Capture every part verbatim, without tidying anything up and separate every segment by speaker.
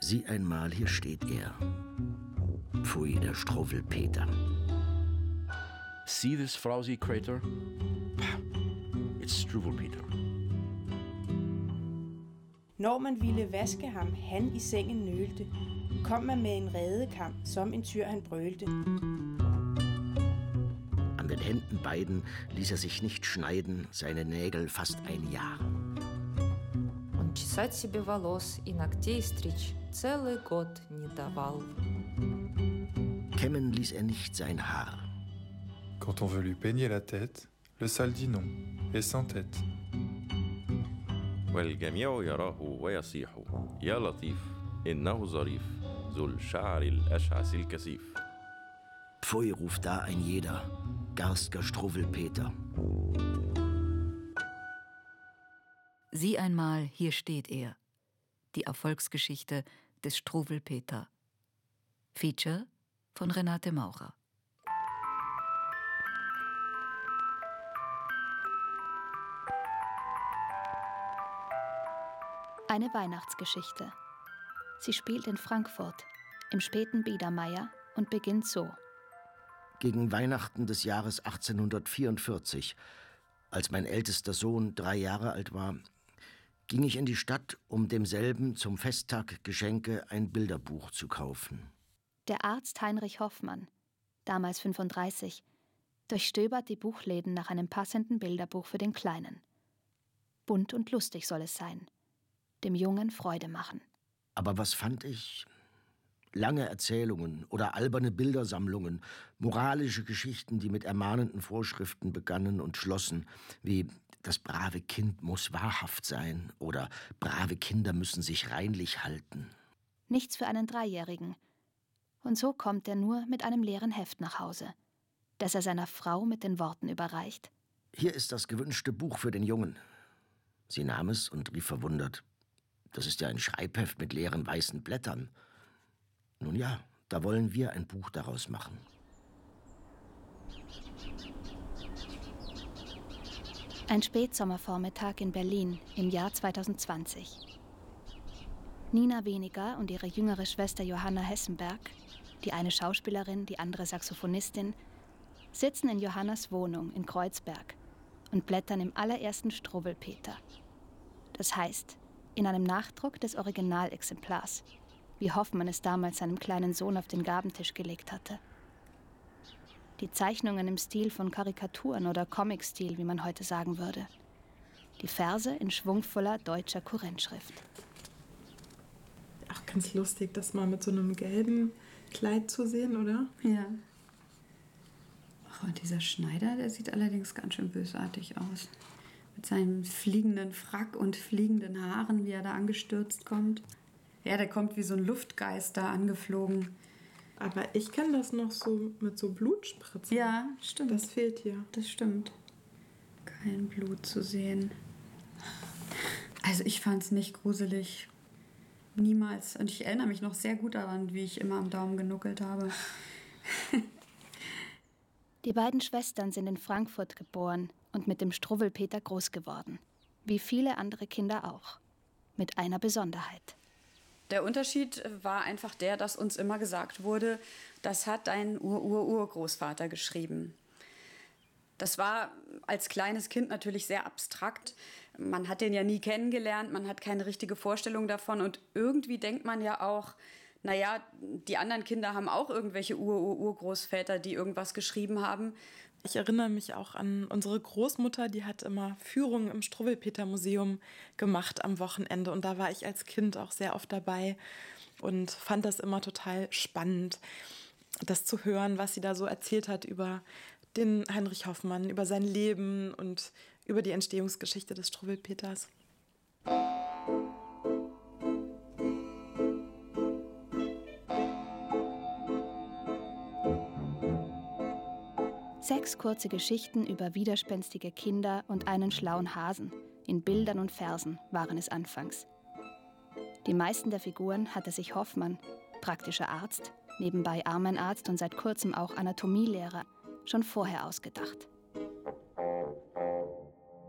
Speaker 1: Sieh einmal, hier steht er. Pfui, der Struwwelpeter.
Speaker 2: See this frowsy crater? It's Struwwelpeter.
Speaker 3: Når man ville vaske ham, han i sengen nølte, kom man med en redekam, som en tyr han brølte.
Speaker 1: An den Händen beiden ließ er sich nicht schneiden, seine Nägel fast ein Jahr.
Speaker 4: Он чесать себе волос и ногтей стричь целый год не давал.
Speaker 1: Kämmen ließ er nicht sein Haar.
Speaker 5: Quand on veut lui peigner la tête, le sale dit non, et s'entête.
Speaker 6: والجميع يراه ويصيح يا لطيف إنه ظريف ذو الشعر الأشعث الكثيف.
Speaker 1: Pfui, ruft da ein jeder, garstger Struwwelpeter.
Speaker 7: Sieh einmal, hier steht er. Die Erfolgsgeschichte des Struwwelpeter. Feature von Renate Maurer.
Speaker 8: Eine Weihnachtsgeschichte. Sie spielt in Frankfurt, im späten Biedermeier und beginnt so.
Speaker 1: Gegen Weihnachten des Jahres achtzehnhundertvierundvierzig, als mein ältester Sohn drei Jahre alt war, ging ich in die Stadt, um demselben zum Festtag Geschenke ein Bilderbuch zu kaufen.
Speaker 8: Der Arzt Heinrich Hoffmann, damals fünfunddreißig, durchstöbert die Buchläden nach einem passenden Bilderbuch für den Kleinen. Bunt und lustig soll es sein, dem Jungen Freude machen.
Speaker 1: Aber was fand ich? Lange Erzählungen oder alberne Bildersammlungen, moralische Geschichten, die mit ermahnenden Vorschriften begannen und schlossen, wie das brave Kind muss wahrhaft sein oder brave Kinder müssen sich reinlich halten.
Speaker 8: Nichts für einen Dreijährigen. Und so kommt er nur mit einem leeren Heft nach Hause, das er seiner Frau mit den Worten überreicht.
Speaker 1: Hier ist das gewünschte Buch für den Jungen. Sie nahm es und rief verwundert: Das ist ja ein Schreibheft mit leeren weißen Blättern. Nun ja, da wollen wir ein Buch daraus machen.
Speaker 8: Ein Spätsommervormittag in Berlin im Jahr zweitausendzwanzig. Nina Weniger und ihre jüngere Schwester Johanna Hessenberg, die eine Schauspielerin, die andere Saxophonistin, sitzen in Johannas Wohnung in Kreuzberg und blättern im allerersten Struwwelpeter. Das heißt, in einem Nachdruck des Originalexemplars, wie Hoffmann es damals seinem kleinen Sohn auf den Gabentisch gelegt hatte. Die Zeichnungen im Stil von Karikaturen oder Comic-Stil, wie man heute sagen würde. Die Verse in schwungvoller deutscher Kurrentschrift.
Speaker 9: Auch ganz lustig, das mal mit so einem gelben Kleid zu sehen, oder?
Speaker 10: Ja. Ach, und dieser Schneider, der sieht allerdings ganz schön bösartig aus. Mit seinem fliegenden Frack und fliegenden Haaren, wie er da angestürzt kommt. Ja, der kommt wie so ein Luftgeist da angeflogen.
Speaker 9: Aber ich kenne das noch so mit so Blutspritzen.
Speaker 10: Ja, stimmt.
Speaker 9: Das fehlt hier.
Speaker 10: Das stimmt. Kein Blut zu sehen. Also ich fand es nicht gruselig. Niemals. Und ich erinnere mich noch sehr gut daran, wie ich immer am Daumen genuckelt habe.
Speaker 8: Die beiden Schwestern sind in Frankfurt geboren und mit dem Struwwelpeter groß geworden. Wie viele andere Kinder auch. Mit einer Besonderheit.
Speaker 10: Der Unterschied war einfach der, dass uns immer gesagt wurde, das hat dein Ur-Ur-Urgroßvater geschrieben. Das war als kleines Kind natürlich sehr abstrakt. Man hat den ja nie kennengelernt, man hat keine richtige Vorstellung davon. Und irgendwie denkt man ja auch, naja, die anderen Kinder haben auch irgendwelche Ur-Ur-Urgroßväter, die irgendwas geschrieben haben.
Speaker 9: Ich erinnere mich auch an unsere Großmutter, die hat immer Führungen im Struwwelpeter-Museum gemacht am Wochenende. Und da war ich als Kind auch sehr oft dabei und fand das immer total spannend, das zu hören, was sie da so erzählt hat über den Heinrich Hoffmann, über sein Leben und über die Entstehungsgeschichte des Struwwelpeters.
Speaker 8: Sechs kurze Geschichten über widerspenstige Kinder und einen schlauen Hasen, in Bildern und Versen waren es anfangs. Die meisten der Figuren hatte sich Hoffmann, praktischer Arzt, nebenbei Armenarzt und seit kurzem auch Anatomielehrer, schon vorher ausgedacht.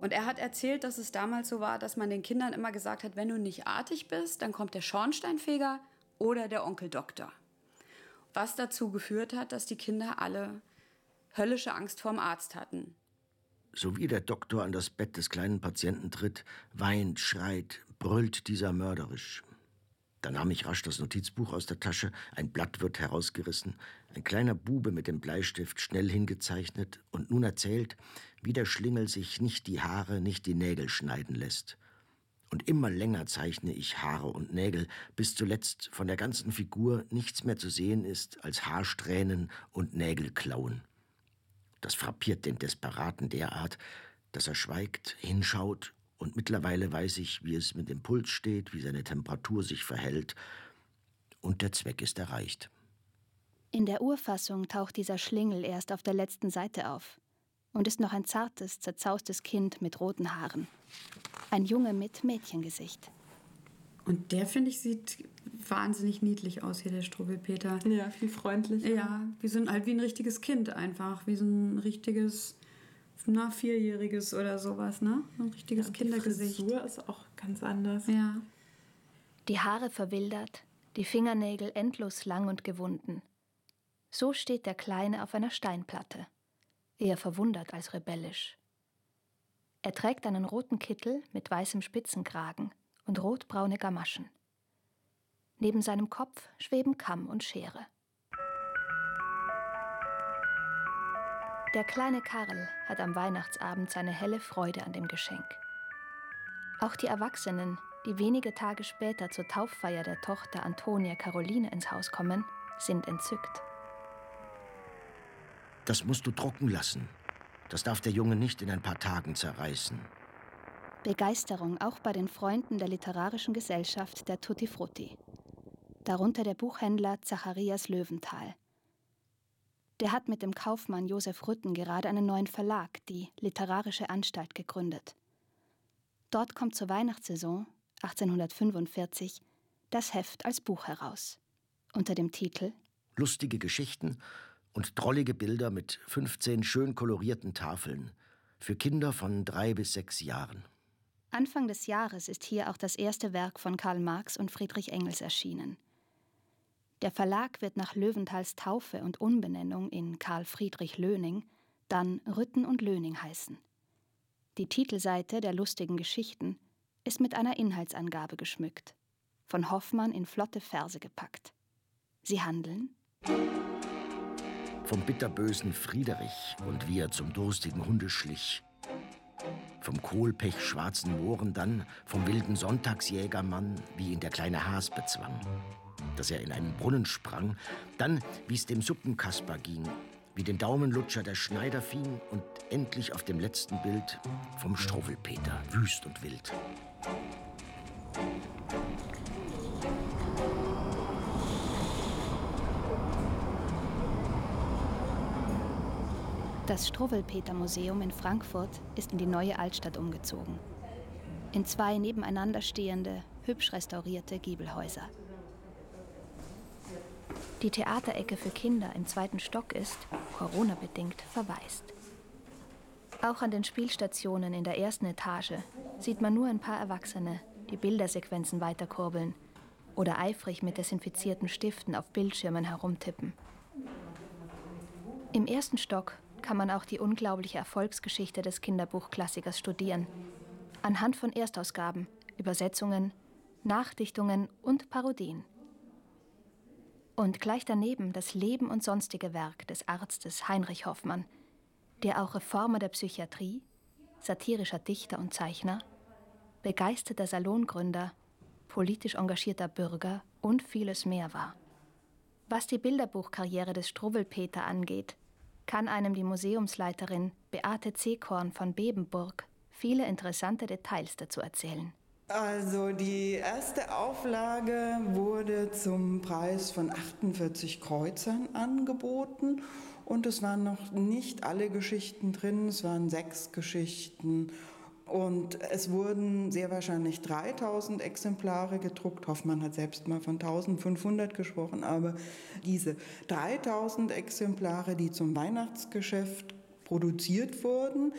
Speaker 10: Und er hat erzählt, dass es damals so war, dass man den Kindern immer gesagt hat, wenn du nicht artig bist, dann kommt der Schornsteinfeger oder der Onkel Doktor. Was dazu geführt hat, dass die Kinder alle höllische Angst vorm Arzt hatten.
Speaker 1: So wie der Doktor an das Bett des kleinen Patienten tritt, weint, schreit, brüllt dieser mörderisch. Da nahm ich rasch das Notizbuch aus der Tasche, ein Blatt wird herausgerissen, ein kleiner Bube mit dem Bleistift schnell hingezeichnet und nun erzählt, wie der Schlingel sich nicht die Haare, nicht die Nägel schneiden lässt. Und immer länger zeichne ich Haare und Nägel, bis zuletzt von der ganzen Figur nichts mehr zu sehen ist als Haarsträhnen und Nägelklauen. Das frappiert den Desperaten derart, dass er schweigt, hinschaut, und mittlerweile weiß ich, wie es mit dem Puls steht, wie seine Temperatur sich verhält, und der Zweck ist erreicht.
Speaker 8: In der Urfassung taucht dieser Schlingel erst auf der letzten Seite auf und ist noch ein zartes, zerzaustes Kind mit roten Haaren. Ein Junge mit Mädchengesicht.
Speaker 10: Und der, finde ich, sieht wahnsinnig niedlich aus hier, der Struwwelpeter.
Speaker 9: Ja, viel freundlicher.
Speaker 10: Ja, wie so ein, halt wie ein richtiges Kind einfach, wie so ein richtiges, na, vierjähriges oder sowas, ne? Ein richtiges
Speaker 9: ja,
Speaker 10: Kindergesicht.
Speaker 9: Die Frisur ist auch ganz anders.
Speaker 10: Ja.
Speaker 8: Die Haare verwildert, die Fingernägel endlos lang und gewunden. So steht der Kleine auf einer Steinplatte, eher verwundert als rebellisch. Er trägt einen roten Kittel mit weißem Spitzenkragen und rotbraune Gamaschen. Neben seinem Kopf schweben Kamm und Schere. Der kleine Karl hat am Weihnachtsabend seine helle Freude an dem Geschenk. Auch die Erwachsenen, die wenige Tage später zur Tauffeier der Tochter Antonia Caroline ins Haus kommen, sind entzückt.
Speaker 1: Das musst du trocken lassen. Das darf der Junge nicht in ein paar Tagen zerreißen.
Speaker 8: Begeisterung auch bei den Freunden der Literarischen Gesellschaft der Tutti Frutti. Darunter der Buchhändler Zacharias Löwenthal. Der hat mit dem Kaufmann Josef Rütten gerade einen neuen Verlag, die Literarische Anstalt, gegründet. Dort kommt zur Weihnachtssaison achtzehnhundertfünfundvierzig das Heft als Buch heraus. Unter dem Titel
Speaker 1: Lustige Geschichten und drollige Bilder mit fünfzehn schön kolorierten Tafeln für Kinder von drei bis sechs Jahren.
Speaker 8: Anfang des Jahres ist hier auch das erste Werk von Karl Marx und Friedrich Engels erschienen. Der Verlag wird nach Löwenthals Taufe und Umbenennung in Karl Friedrich Löning dann Rütten und Löning heißen. Die Titelseite der lustigen Geschichten ist mit einer Inhaltsangabe geschmückt, von Hoffmann in flotte Verse gepackt. Sie handeln
Speaker 1: vom bitterbösen Friederich und wie er zum durstigen Hunde schlich. Vom kohlpechschwarzen Mohren dann, vom wilden Sonntagsjägermann, wie ihn der kleine Has bezwang. Dass er in einen Brunnen sprang, dann, wie es dem Suppenkasper ging, wie den Daumenlutscher der Schneider fing und endlich auf dem letzten Bild vom Struwwelpeter, wüst und wild.
Speaker 8: Das Struwwelpeter-Museum in Frankfurt ist in die neue Altstadt umgezogen. In zwei nebeneinander stehende, hübsch restaurierte Giebelhäuser. Die Theaterecke für Kinder im zweiten Stock ist, Corona-bedingt, verwaist. Auch an den Spielstationen in der ersten Etage sieht man nur ein paar Erwachsene, die Bildersequenzen weiterkurbeln oder eifrig mit desinfizierten Stiften auf Bildschirmen herumtippen. Im ersten Stock kann man auch die unglaubliche Erfolgsgeschichte des Kinderbuchklassikers studieren. Anhand von Erstausgaben, Übersetzungen, Nachdichtungen und Parodien. Und gleich daneben das Leben und sonstige Werk des Arztes Heinrich Hoffmann, der auch Reformer der Psychiatrie, satirischer Dichter und Zeichner, begeisterter Salongründer, politisch engagierter Bürger und vieles mehr war. Was die Bilderbuchkarriere des Struwwelpeter angeht, kann einem die Museumsleiterin Beate Zekorn von Bebenburg viele interessante Details dazu erzählen.
Speaker 11: Also die erste Auflage wurde zum Preis von achtundvierzig Kreuzern angeboten und es waren noch nicht alle Geschichten drin, es waren sechs Geschichten und es wurden sehr wahrscheinlich dreitausend Exemplare gedruckt. Hoffmann hat selbst mal von eintausendfünfhundert gesprochen, aber diese dreitausend Exemplare, die zum Weihnachtsgeschäft produziert wurden,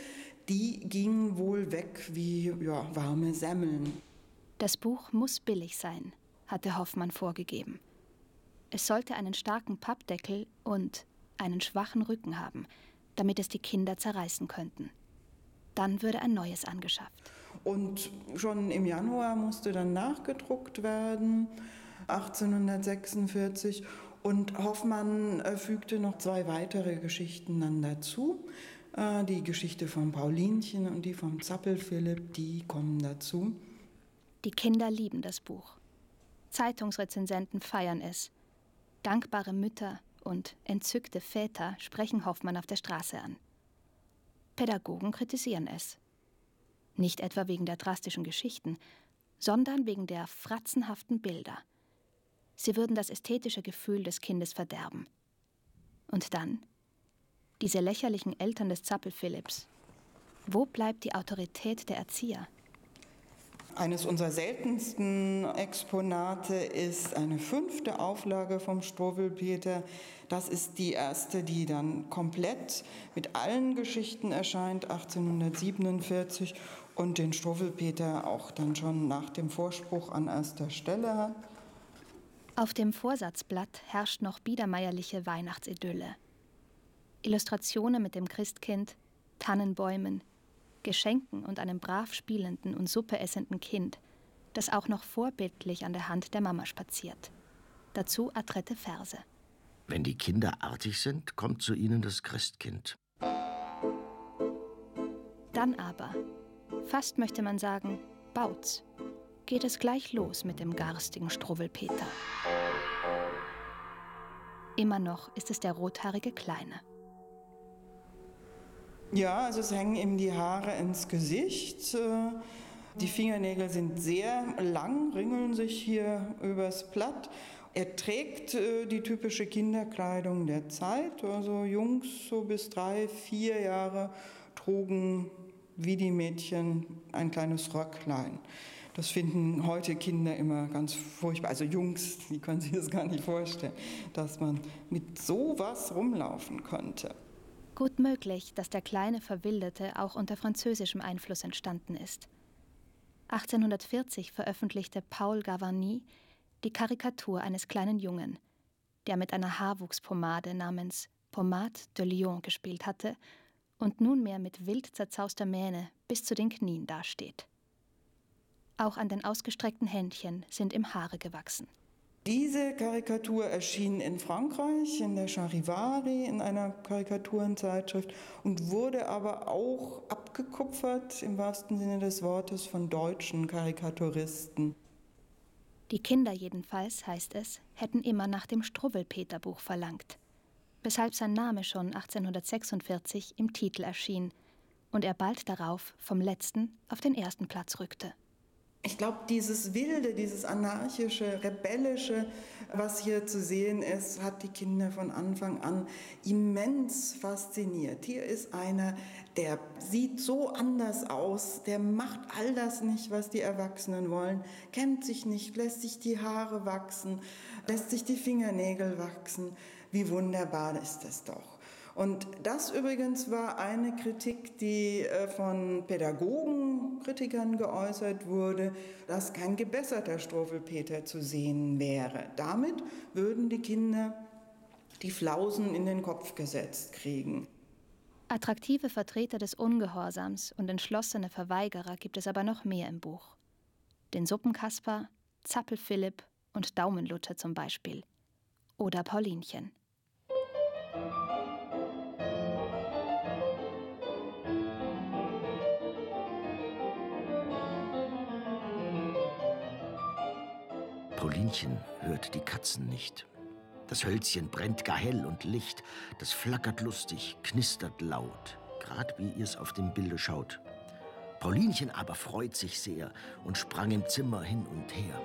Speaker 11: die gingen wohl weg wie ja, warme Semmeln.
Speaker 8: Das Buch muss billig sein, hatte Hoffmann vorgegeben. Es sollte einen starken Pappdeckel und einen schwachen Rücken haben, damit es die Kinder zerreißen könnten. Dann würde ein neues angeschafft.
Speaker 11: Und schon im Januar musste dann nachgedruckt werden, achtzehnhundertsechsundvierzig. Und Hoffmann äh, fügte noch zwei weitere Geschichten dann dazu. Äh, die Geschichte von Paulinchen und die vom Zappel-Philipp, die kommen dazu.
Speaker 8: Die Kinder lieben das Buch. Zeitungsrezensenten feiern es. Dankbare Mütter und entzückte Väter sprechen Hoffmann auf der Straße an. Pädagogen kritisieren es. Nicht etwa wegen der drastischen Geschichten, sondern wegen der fratzenhaften Bilder. Sie würden das ästhetische Gefühl des Kindes verderben. Und dann? Diese lächerlichen Eltern des Zappel-Philipps. Wo bleibt die Autorität der Erzieher?
Speaker 11: Eines unserer seltensten Exponate ist eine fünfte Auflage vom Struwwelpeter. Das ist die erste, die dann komplett mit allen Geschichten erscheint, achtzehnhundertsiebenundvierzig, und den Struwwelpeter auch dann schon nach dem Vorspruch an erster Stelle hat.
Speaker 8: Auf dem Vorsatzblatt herrscht noch biedermeierliche Weihnachtsidylle. Illustrationen mit dem Christkind, Tannenbäumen, Geschenken und einem brav spielenden und Suppe essenden Kind, das auch noch vorbildlich an der Hand der Mama spaziert. Dazu adrette Verse.
Speaker 1: Wenn die Kinder artig sind, kommt zu ihnen das Christkind.
Speaker 8: Dann aber, fast möchte man sagen, baut's, geht es gleich los mit dem garstigen Struwwelpeter. Immer noch ist es der rothaarige Kleine.
Speaker 11: Ja, also es hängen ihm die Haare ins Gesicht. Die Fingernägel sind sehr lang, ringeln sich hier übers Blatt. Er trägt die typische Kinderkleidung der Zeit. Also Jungs so bis drei, vier Jahre trugen wie die Mädchen ein kleines Röcklein. Das finden heute Kinder immer ganz furchtbar. Also Jungs, die können sich das gar nicht vorstellen, dass man mit sowas rumlaufen könnte.
Speaker 8: Gut möglich, dass der kleine Verwilderte auch unter französischem Einfluss entstanden ist. achtzehnhundertvierzig veröffentlichte Paul Gavarni die Karikatur eines kleinen Jungen, der mit einer Haarwuchspomade namens Pommade de Lion gespielt hatte und nunmehr mit wild zerzauster Mähne bis zu den Knien dasteht. Auch an den ausgestreckten Händchen sind ihm Haare gewachsen.
Speaker 11: Diese Karikatur erschien in Frankreich, in der Charivari, in einer Karikaturenzeitschrift, und wurde aber auch abgekupfert, im wahrsten Sinne des Wortes, von deutschen Karikaturisten.
Speaker 8: Die Kinder jedenfalls, heißt es, hätten immer nach dem Struwwelpeter-Buch verlangt, weshalb sein Name schon achtzehnhundertsechsundvierzig im Titel erschien und er bald darauf vom letzten auf den ersten Platz rückte.
Speaker 11: Ich glaube, dieses Wilde, dieses anarchische, rebellische, was hier zu sehen ist, hat die Kinder von Anfang an immens fasziniert. Hier ist einer, der sieht so anders aus, der macht all das nicht, was die Erwachsenen wollen, kämmt sich nicht, lässt sich die Haare wachsen, lässt sich die Fingernägel wachsen. Wie wunderbar ist das doch. Und das übrigens war eine Kritik, die von Pädagogen, Kritikern geäußert wurde, dass kein gebesserter Struwwelpeter zu sehen wäre. Damit würden die Kinder die Flausen in den Kopf gesetzt kriegen.
Speaker 8: Attraktive Vertreter des Ungehorsams und entschlossene Verweigerer gibt es aber noch mehr im Buch. Den Suppenkasper, Zappel-Philipp und Daumenlutscher zum Beispiel. Oder Paulinchen.
Speaker 1: Paulinchen hört die Katzen nicht. Das Hölzchen brennt gar hell und licht. Das flackert lustig, knistert laut, grad wie ihr's auf dem Bilde schaut. Paulinchen aber freut sich sehr und sprang im Zimmer hin und her.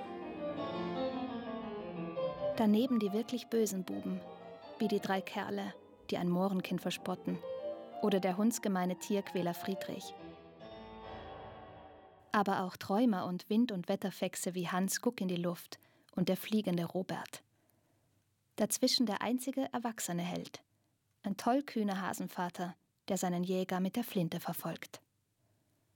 Speaker 8: Daneben die wirklich bösen Buben, wie die drei Kerle, die ein Mohrenkind verspotten, oder der hundsgemeine Tierquäler Friedrich. Aber auch Träumer und Wind- und Wetterfexe wie Hans Guck in die Luft und der fliegende Robert. Dazwischen der einzige erwachsene Held, ein tollkühner Hasenvater, der seinen Jäger mit der Flinte verfolgt.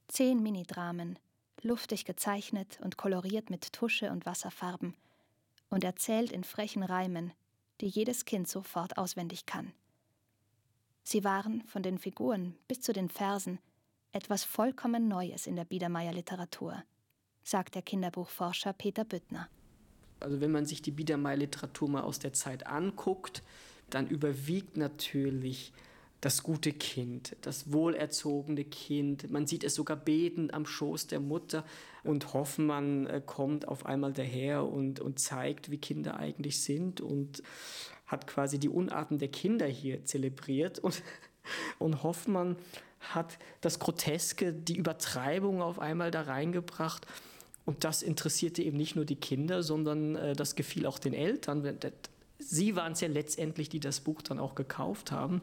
Speaker 8: Zehn Minidramen, luftig gezeichnet und koloriert mit Tusche und Wasserfarben und erzählt in frechen Reimen, die jedes Kind sofort auswendig kann. Sie waren, von den Figuren bis zu den Versen, etwas vollkommen Neues in der Biedermeier-Literatur, sagt der Kinderbuchforscher Peter Büttner.
Speaker 12: Also wenn man sich die Biedermeier-Literatur mal aus der Zeit anguckt, dann überwiegt natürlich das gute Kind, das wohlerzogene Kind. Man sieht es sogar betend am Schoß der Mutter und Hoffmann kommt auf einmal daher und, und zeigt, wie Kinder eigentlich sind und hat quasi die Unarten der Kinder hier zelebriert. Und, und Hoffmann hat das Groteske, die Übertreibung auf einmal da reingebracht. Und das interessierte eben nicht nur die Kinder, sondern äh, das gefiel auch den Eltern. Sie waren es ja letztendlich, die das Buch dann auch gekauft haben.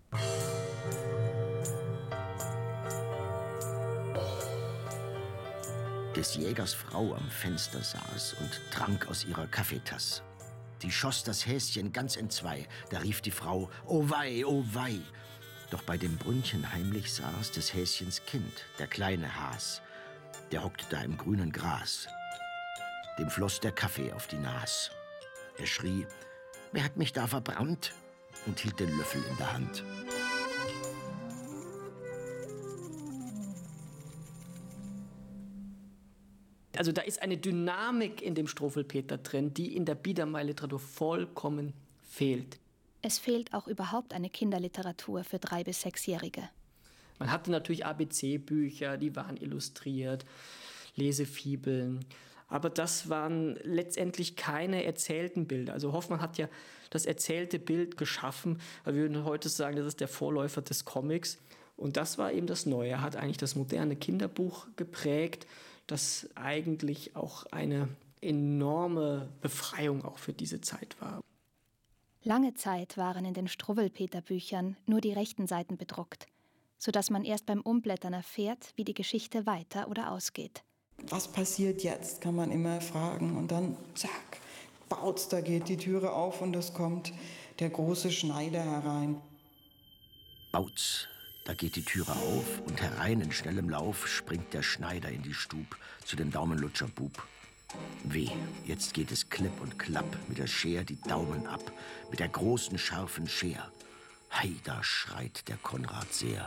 Speaker 1: Des Jägers Frau am Fenster saß und trank aus ihrer Kaffeetasse. Die schoss das Häschen ganz entzwei. Da rief die Frau, oh wei, oh wei. Doch bei dem Brünnchen heimlich saß des Häschens Kind, der kleine Has. Der hockte da im grünen Gras. Dem floss der Kaffee auf die Nas. Er schrie, wer hat mich da verbrannt? Und hielt den Löffel in der Hand.
Speaker 12: Also da ist eine Dynamik in dem Struwwelpeter drin, die in der Biedermeier-Literatur vollkommen fehlt.
Speaker 8: Es fehlt auch überhaupt eine Kinderliteratur für Drei- bis Sechsjährige.
Speaker 12: Man hatte natürlich A B C-Bücher, die waren illustriert, Lesefibeln. Aber das waren letztendlich keine erzählten Bilder. Also Hoffmann hat ja das erzählte Bild geschaffen. Wir würden heute sagen, das ist der Vorläufer des Comics. Und das war eben das Neue. Er hat eigentlich das moderne Kinderbuch geprägt, das eigentlich auch eine enorme Befreiung auch für diese Zeit war.
Speaker 8: Lange Zeit waren in den Struwwelpeter-Büchern nur die rechten Seiten bedruckt, sodass man erst beim Umblättern erfährt, wie die Geschichte weiter oder ausgeht.
Speaker 11: Was passiert jetzt, kann man immer fragen. Und dann, zack, baut's, da geht die Türe auf und es kommt der große Schneider herein.
Speaker 1: Baut's, da geht die Türe auf und herein in schnellem Lauf springt der Schneider in die Stub zu dem Daumenlutscher-Bub. Weh, jetzt geht es klipp und klapp mit der Scher die Daumen ab, mit der großen, scharfen Scher. Hei, da schreit der Konrad sehr.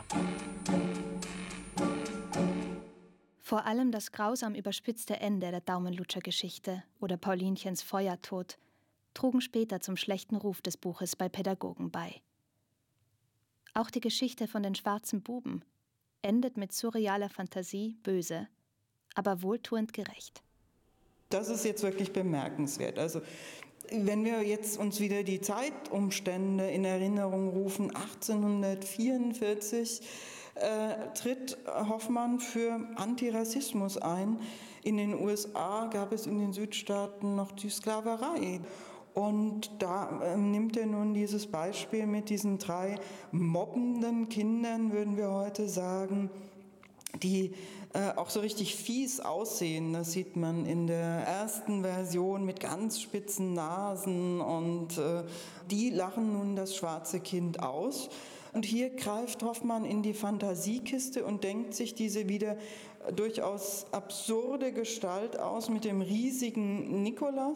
Speaker 8: Vor allem das grausam überspitzte Ende der Daumenlutscher-Geschichte oder Paulinchens Feuertod trugen später zum schlechten Ruf des Buches bei Pädagogen bei. Auch die Geschichte von den schwarzen Buben endet mit surrealer Fantasie böse, aber wohltuend gerecht.
Speaker 11: Das ist jetzt wirklich bemerkenswert. Also wenn wir jetzt uns wieder die Zeitumstände in Erinnerung rufen, achtzehnhundertvierundvierzig äh, tritt Hoffmann für Antirassismus ein. In den U S A gab es in den Südstaaten noch die Sklaverei. Und da äh, nimmt er nun dieses Beispiel mit diesen drei mobbenden Kindern, würden wir heute sagen, die äh, auch so richtig fies aussehen. Das sieht man in der ersten Version mit ganz spitzen Nasen und äh, die lachen nun das schwarze Kind aus. Und hier greift Hoffmann in die Fantasiekiste und denkt sich diese wieder durchaus absurde Gestalt aus mit dem riesigen Nikolaus.